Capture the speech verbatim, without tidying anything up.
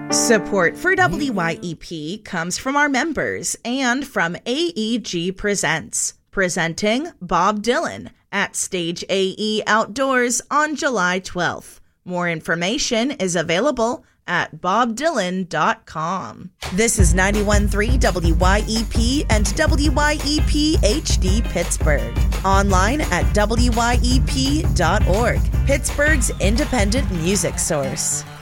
Support for W Y E P comes from our members and from A E G Presents, presenting Bob Dylan at Stage A E Outdoors on July twelfth. More information is available at bob dylan dot com. This is ninety-one point three W Y E P and W Y E P H D Pittsburgh. Online at W Y E P dot org, Pittsburgh's independent music source.